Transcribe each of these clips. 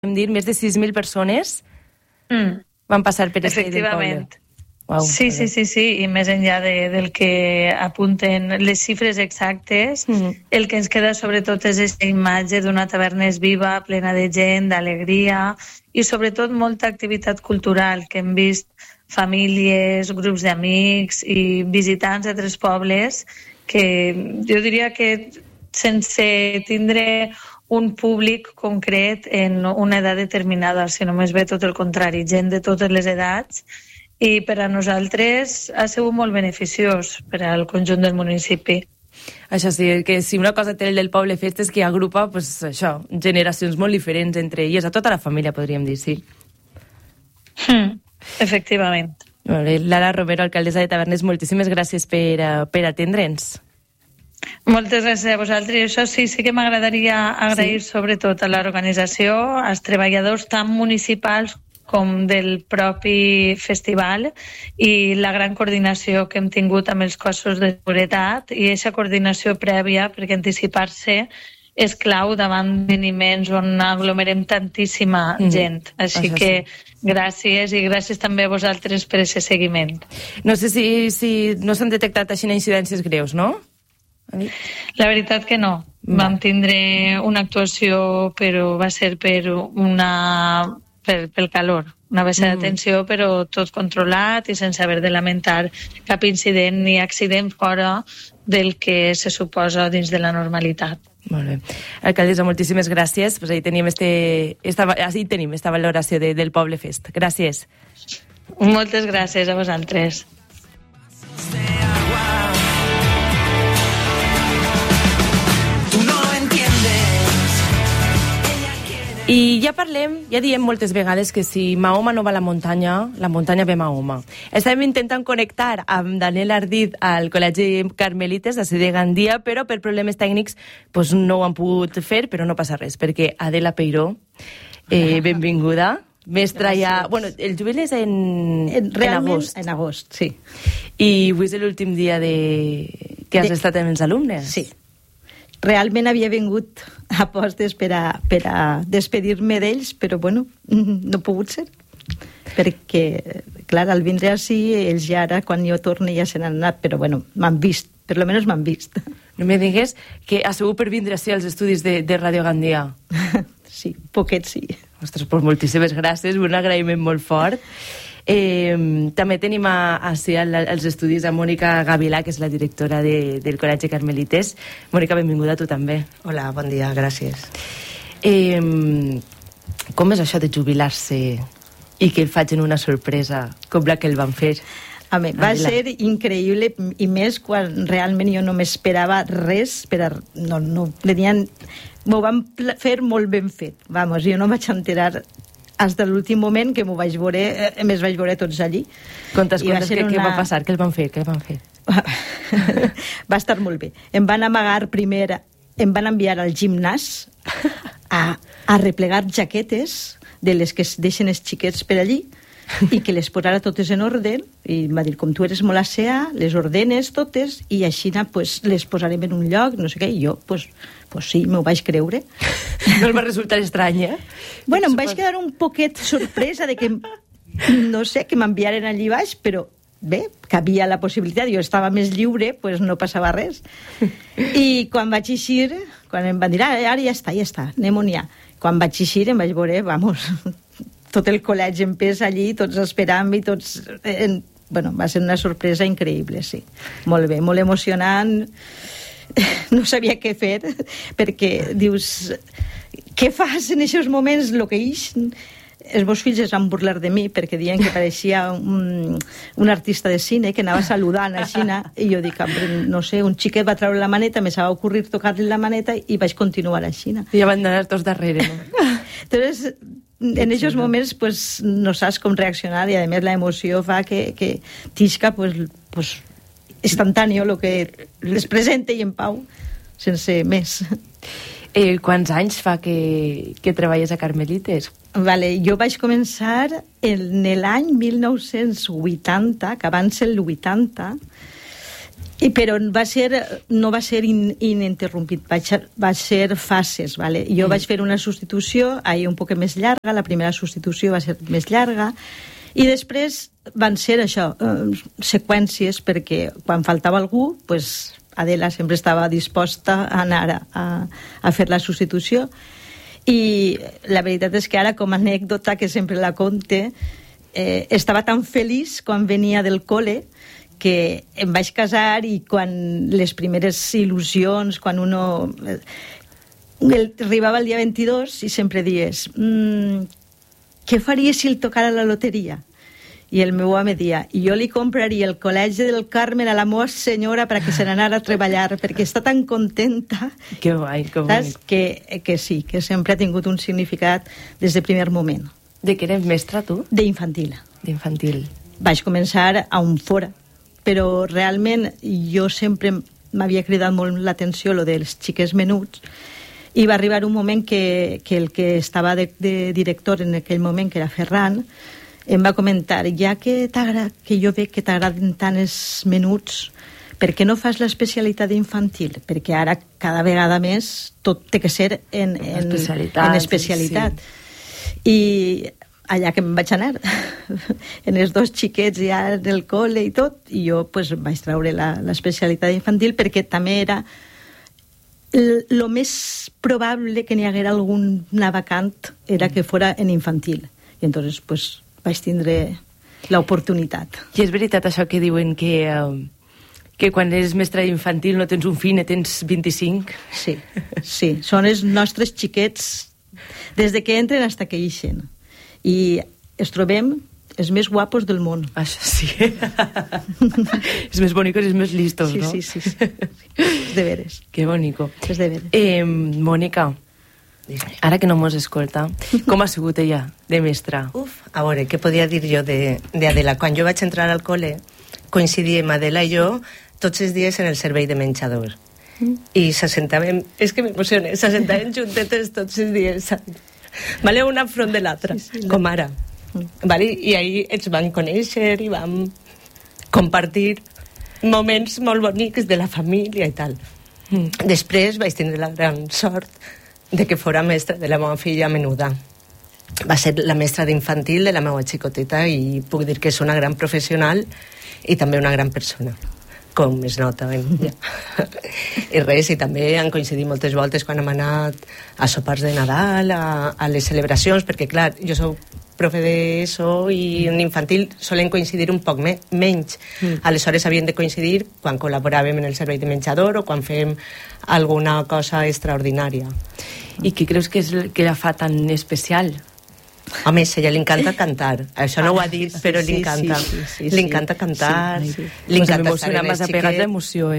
podem dir, més de 6.000 persones van passar per este del poble. Wow, sí, i més enllà del que apunten les xifres exactes, el que ens queda sobretot és aquesta imatge d'una taverna viva, plena de gent, d'alegria i sobretot molta activitat cultural, que hem vist famílies, grups d'amics i visitants d'altres pobles que jo diria que sense tindre un públic concret en una edat determinada, sinó més bé tot el contrari, gent de totes les edats. I per a nosaltres ha sigut molt beneficiós per al conjunt del municipi. Això sí, que si una cosa té el del Poble Fest és que agrupa, pues, això, generacions molt diferents entre elles, a tota la família, podríem dir, sí. Efectivament. Lara Romero, alcaldessa de Tavernes, moltíssimes gràcies per atendre'ns. Moltes gràcies a vosaltres. Això sí que m'agradaria agrair sobretot a l'organització, als treballadors tant municipals com del propi festival i la gran coordinació que hem tingut amb els cossos de seguretat i aquesta coordinació prèvia, perquè anticipar-se és clau davant d'esdeveniments on aglomerem tantíssima gent. Així que gràcies i gràcies també a vosaltres per aquest seguiment. No sé si no s'han detectat així incidències greus, no? La veritat que no. Vam tindre una actuació, però va ser pel calor, una baixada de tensió, però tot controlat i sense haver de lamentar cap incident ni accident fora del que se suposa dins de la normalitat. Molt bé. Alcaldessa, moltíssimes gràcies. Pues ahí tenim esta valoració del Poble Fest. Gràcies. Moltes gràcies a vosaltres. I ja diem moltes vegades que si Mahoma no va a la muntanya ve Mahoma. Estàvem intentant connectar amb Daniel Ardit al Col·legi Carmelites de Gandia, però per problemes tècnics no ho han pogut fer, però no passa res, perquè Adela Peiró, benvinguda. Mestra ja... Bueno, el jubil és en agost. En agost, sí. I avui és l'últim dia que has estat amb els alumnes. Sí. Realment havia vingut a postes per a despedir-me d'ells, però bueno, no ha pogut ser. Perquè, clar, al vindre així, ells ja ara, quan jo torne, ja se n'han anat, però bueno, m'han vist, per lo menos m'han vist. No me digues que ha sigut per vindre així als estudis de Ràdio Gandia. Sí, poquet sí. Ostres, pues moltíssimes gràcies, un agraïment molt fort. També tenim així als estudis a Mònica Gavilà, que és la directora del Col·legi Carmelites. Mònica, benvinguda a tu també. Hola, bon dia, gràcies. Com és això de jubilar-se i que el facin una sorpresa com la que el van fer? Home, va ser increïble, i més quan realment jo no m'esperava res, m'ho van fer molt ben fet. Vamos, jo no vaig enterar fins a l'últim moment que m'ho vaig veure, més vaig veure tots allí. Contes, què va passar? Què el van fer? Va estar molt bé. Em van amagar primer, em van enviar al gimnàs a replegar jaquetes de les que es deixen els xiquets per allí i que les posara totes en ordre, i em va dir, com tu eres molt asea, les ordenes totes i així les posarem en un lloc, no sé què, i jo pues sí, m'ho vaig creure. No el va resultar estrany, eh? Bueno, em vaig quedar un poquet sorpresa de que, no sé, que m'enviaren allí baix, però bé, que havia la possibilitat, jo estava més lliure, pues no passava res. I quan vaig eixir, quan em van dir, ara ja està, anem-on ja. Quan vaig eixir em vaig veure, vamos, tot el col·legi en pes allí, tots esperant i tots... Bueno, va ser una sorpresa increïble, sí. Molt bé, molt emocionant. No sabia què fer, perquè dius, què fas en aquests moments? El que els meus fills es van burlar de mi perquè diuen que pareixia un artista de cine que anava saludant a Xina, i jo dic, no sé, un xiquet va treure la maneta, me s'ha ocorrir tocar-li la maneta i vaig continuar a Xina. I ja van anar tots darrere, no? Entonces, en aquests moments pues, no saps com reaccionar, i a més la emoció fa que tisca pues instantàneo el que les presenta i en pau, sense més. Quants anys fa que treballes a Carmelites? Vale, jo vaig començar en l'any 1980, que abans el 80, Però no va ser ininterrompit, va ser fases, ¿vale? Jo vaig fer una substitució ahí un poc més llarga, la primera substitució va ser més llarga, i després van ser això, seqüències, perquè quan faltava algú, pues, Adela sempre estava disposta a anar a fer la substitució, i la veritat és que ara, com a anècdota, que sempre la conte, estava tan feliç quan venia del col·le que em vaig casar, i quan les primeres il·lusions, quan uno arribava el dia 22 i sempre dies què faria si el tocara la loteria? I el meu home deia, jo li compraria el Col·legi del Carme a la meva senyora perquè se n'anara a treballar, perquè està tan contenta. Que guai, que bonic. Que sí, que sempre ha tingut un significat des del primer moment. De què eres mestra, tu? D'infantil. D'infantil. Vaig començar a un fora, però realment jo sempre m'havia cridat molt l'atenció lo dels xiquets menuts, i va arribar un moment que el que estava de director en aquell moment, que era Ferran, em va comentar, ja que jo veig que t'agraden tant els menuts, per què no fas l'especialitat infantil? Perquè ara cada vegada més tot té que ser en especialitat. Sí. I allà que em vaig anar, en els dos xiquets ja del col·le i tot, i jo pues, vaig treure l'especialitat infantil, perquè també era el més probable que n'hi haguera alguna vacant era que fora en infantil. I entonces pues, vaig tindre l'oportunitat. I és veritat això que diuen que quan eres mestra infantil no tens un fill, ne tens 25? Sí, són els nostres xiquets des de que entren fins que ixen. I es trobem els més guapos del món. Això sí. Els més bonicos i els més listos, no? Sí. És de veres. Que bonico. És de veres. Mònica, ara que no mos escolta, com ha sigut ella de mestra? A veure, què podia dir jo d'Adela? Quan jo vaig entrar al col·le, coincidíem Adela i jo tots els dies en el servei de menjador. I s'assentàvem, és que m'emociona, s'assentàvem juntetes tots els dies, vale, una enfront de l'altra, com ara. Vale? I ahí ens vam conèixer i vam compartir moments molt bonics de la família i tal. Després vaig tenir la gran sort de que fora mestra de la meva filla menuda. Va ser la mestra d'infantil de la meva xicoteta i puc dir que és una gran professional i també una gran persona, com es nota en ella. I res, i també han coincidit moltes voltes quan hem anat a sopars de Nadal, a les celebracions, perquè clar, jo soc profe d'ESO i en infantil solen coincidir un poc menys. Aleshores havien de coincidir quan col·laboràvem en el servei de menjador o quan fem alguna cosa extraordinària. I què creus que és el que la fa tan especial? A més, a ella li encanta cantar. Això no ho ha dit, però li encanta. Li encanta cantar, li encanta estar amb els xiquets. M'ha pegat l'emoció,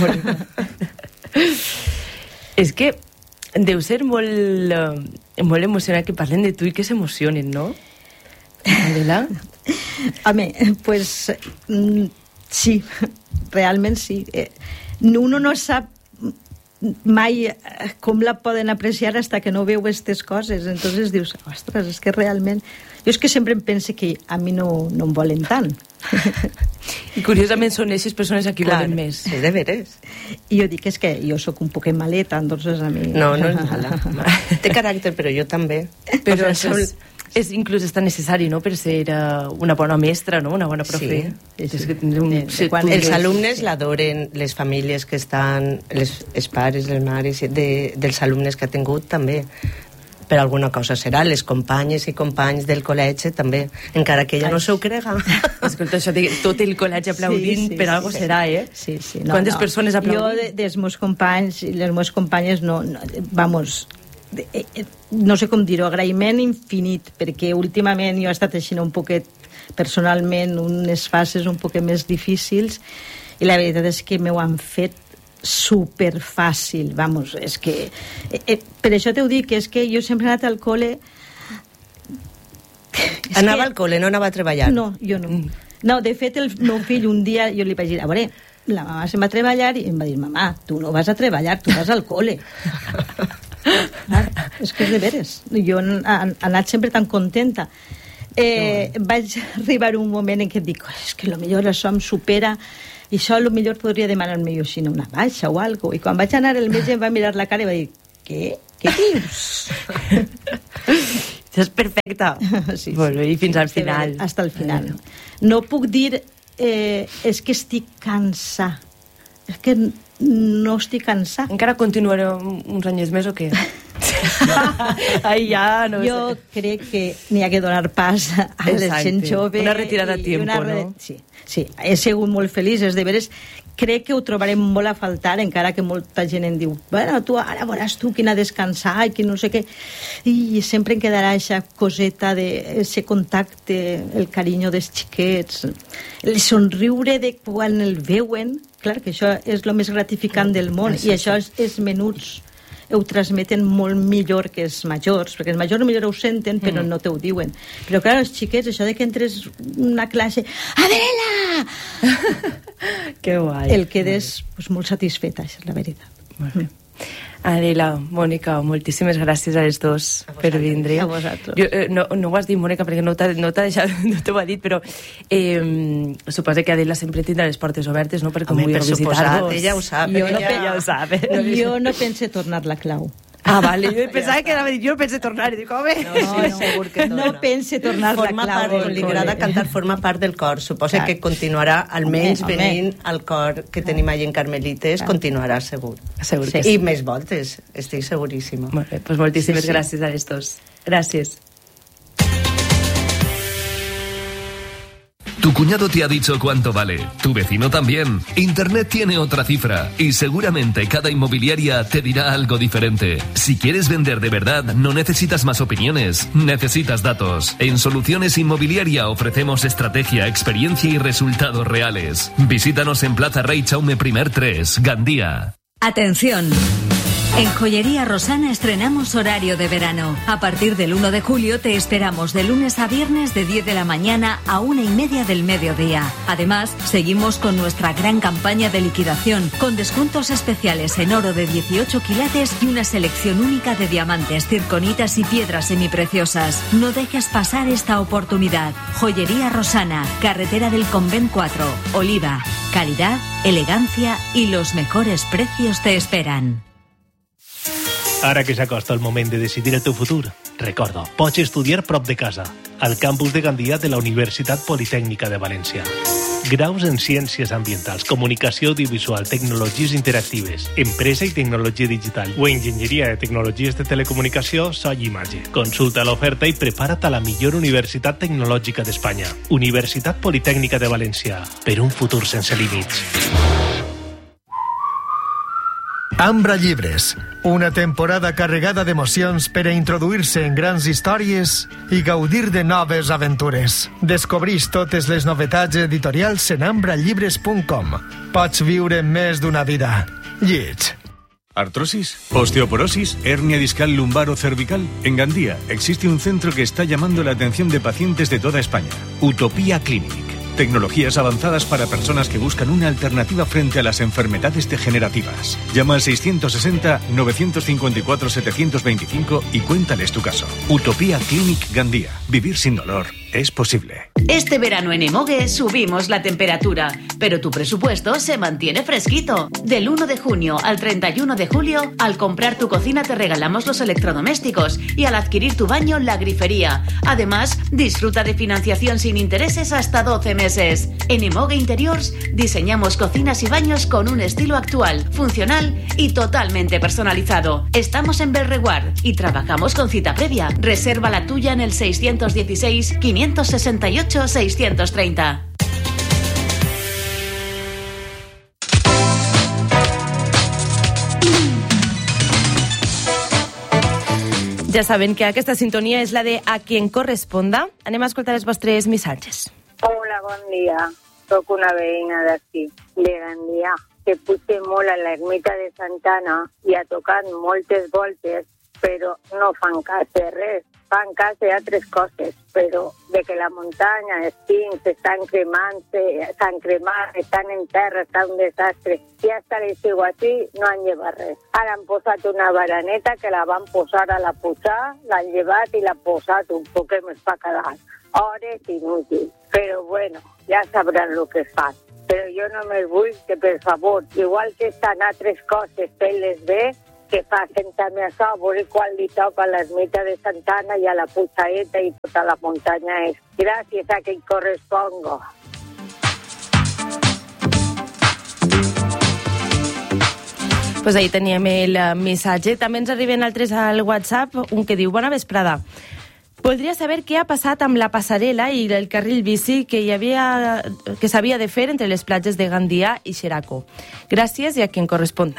És que deu ser molt emocionant que parlen de tu i que s'emocionen, no? Adela? Home, pues sí, realment sí. Uno no sap mai com la poden apreciar hasta que no veu aquestes coses. Entonces dius, ostres, és que realment... Jo és que sempre em pense que a mi no em volen tant. I curiosament són aquestes persones a qui volen més. Sí, de veres. I jo dic, és que jo sóc un poquet maleta, entonces a mi... No és mala. Té caràcter, però jo també. Però és inclús tan necessari, no?, per ser una bona mestra, no?, una bona profe. Sí. Els alumnes l'adoren, les famílies que estan, els pares, les mares, dels alumnes que ha tingut també. Per alguna cosa serà, les companyes i companys del col·legi també, encara que ella no s'ho crega. Escolta, això de tot el col·legi aplaudint, per alguna cosa serà, Sí. Quantes persones aplaudint? Jo, dels meus companys i les meves companyes, vamos, no sé com dir-ho, agraïment infinit, perquè últimament jo he estat així un poquet, personalment, unes fases un poquet més difícils, i la veritat és que m'ho han fet super fàcil, vamos, és que per això t'ho dic, és que jo sempre he anat al col·le. Anava al col·le, no anava a treballar? No, jo no. No, de fet, el meu fill un dia jo li vaig dir, a veure, la mama se'n va a treballar i em va dir, mamà, tu no vas a treballar, tu vas al col·le. És que és de veres. Jo he anat sempre tan contenta. vaig arribar un moment en què et dic, és que potser això em supera i això potser podria demanar-me jo així una baixa o alguna cosa. I quan vaig anar el metge em va mirar la cara i va dir, què dius? Això és perfecte. Sí, bueno, i fins al final. Hasta el final. No puc dir, és que estic cansada. És que no estic cansada. Encara continuaré uns anys més o què? Ai, ja, no jo crec que n'hi ha que donar pas a la gent jove. Una retirada a tiempo, no? Sí, he sigut molt feliç, és de veres. Crec que ho trobarem molt a faltar, encara que molta gent em diu, bueno, tu ara veuràs tu quina descansar i que no sé què. I sempre em quedarà aquesta coseta d'aquest contacte, el carinyo dels xiquets, el somriure de quan el veuen. Clar, que això és el més gratificant del món, i això els menuts ho transmeten molt millor que els majors, perquè els majors millor ho senten però no t'ho diuen. Però clar, els xiquets, això de que entres una classe, Adela! Que guai. El quedes molt satisfeta, és la veritat. Molt bé. Adela, Mònica, moltíssimes gràcies a les dos per vindre. A vosaltres. Jo, no ho has dit, Mònica, perquè no t'ha deixat, no t'ho ha dit, però suposo que Adela sempre tindrà les portes obertes, no? Perquè Home, vull per visitar-vos. ella ho sap. Ja ho sap. Jo no pense tornar la clau. Ah, vale, jo pensava que anava a dir, jo pense tornar, i dic, home... Segur que no. No pense tornar la clau. Li agrada cantar, forma part del cor. Suposa que continuarà, almenys venint al cor que tenim allà en Carmelites, continuarà segur. Segur que sí. I més voltes, estic seguríssima. Molt bé, doncs moltíssimes gràcies a les dos. Gràcies. Tu cuñado te ha dicho cuánto vale, tu vecino también. Internet tiene otra cifra y seguramente cada inmobiliaria te dirá algo diferente. Si quieres vender de verdad, no necesitas más opiniones, necesitas datos. En Soluciones Inmobiliaria ofrecemos estrategia, experiencia y resultados reales. Visítanos en Plaza Rey Jaume I 3, Gandía. Atención. En Joyería Rosana estrenamos horario de verano. A partir del 1 de julio te esperamos de lunes a viernes de 10 de la mañana a 1:30 del mediodía. Además, seguimos con nuestra gran campaña de liquidación, con descuentos especiales en oro de 18 quilates y una selección única de diamantes, circonitas y piedras semipreciosas. No dejes pasar esta oportunidad. Joyería Rosana, carretera del Convent 4, Oliva. Calidad, elegancia y los mejores precios te esperan. Ara que s'acosta el moment de decidir el teu futur, recorda, pots estudiar prop de casa, al campus de Gandia de la Universitat Politècnica de València. Graus en Ciències Ambientals, Comunicació Audiovisual, Tecnologies Interactives, Empresa i Tecnologia Digital o Enginyeria de Tecnologies de Telecomunicació, so i imatge. Consulta l'oferta i prepara't a la millor universitat tecnològica d'Espanya. Universitat Politècnica de València, per un futur sense límits. Ambra Llibres, una temporada carregada d'emocions per a introduir-se en grans històries i gaudir de noves aventures. Descobreix totes les novetats editorials en ambrallibres.com. Pots viure més d'una vida. Lleig. ¿Artrosis? ¿Osteoporosis? ¿Hernia discal lumbar o cervical? En Gandía existe un centro que está llamando la atención de pacientes de toda España. Utopía Clinic. Tecnologías avanzadas para personas que buscan una alternativa frente a las enfermedades degenerativas. Llama al 660-954-725 y cuéntales tu caso. Utopía Clinic Gandía. Vivir sin dolor es posible. Este verano en Emogue subimos la temperatura, pero tu presupuesto se mantiene fresquito. Del 1 de junio al 31 de julio, al comprar tu cocina te regalamos los electrodomésticos y al adquirir tu baño, la grifería. Además, disfruta de financiación sin intereses hasta 12 meses. En Emogue Interiors diseñamos cocinas y baños con un estilo actual, funcional y totalmente personalizado. Estamos en Belreguard y trabajamos con cita previa. Reserva la tuya en el 616-568-630. Ja saben que aquesta sintonia és la de A quien corresponda. Anem a escoltar els vostres missatges. Hola, bon dia. Soc una veïna d'aquí, de Gandia, que puja molt a l'ermita de Santana i ha tocat moltes voltes, però no fan cas de res. fan cas hi ha 3 coses, però de que la muntanya, els pins s'han cremat, estan en terra, està un desastre. Si hasta l'estiu així no han llevat res. Ara han posat una baraneta que la van posar a la pujar, l'han llevat i l'han posat un poc més per quedar. Hores inútils. Però bueno, ja sabran el que fan. Però jo només vull que, per favor, igual que estan altres coses fent-les bé, que facin també això, a veure quan li toca a l'ermita de Santa Anna i a la Puigsaeta i tota la muntanya és. Gràcies a qui correspongo. Pues ahí teníem el missatge. També ens arriben altres al WhatsApp, un que diu: bona vesprada. Voldria saber què ha passat amb la passarel·la i el carril bici que s'havia de fer entre les platges de Gandia i Xeraco. Gràcies i a qui en corresponda.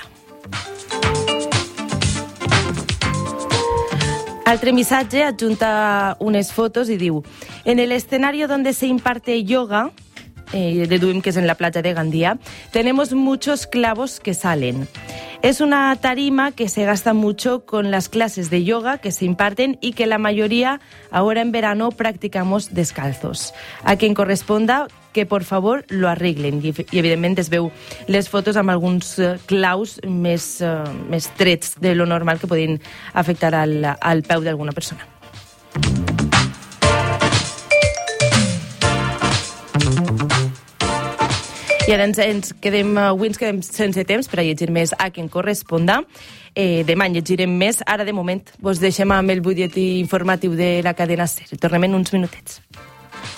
Altre missatge adjunta unes fotos i diu: en el escenario donde se imparte yoga, deduim que es en la playa de Gandía, tenemos muchos clavos que salen. Es una tarima que se gasta mucho con las clases de yoga que se imparten y que la mayoría ahora en verano practicamos descalzos. A quien corresponda, que por favor lo arreglen. I evidentment es veu les fotos amb alguns claus més trets de lo normal que podien afectar al peu d'alguna persona. I ara avui ens quedem sense temps per a llegir més a qui en corresponda. Demà en llegirem més. Ara, de moment, vos deixem amb el butlletí informatiu de la cadena SER. Tornem en uns minutets.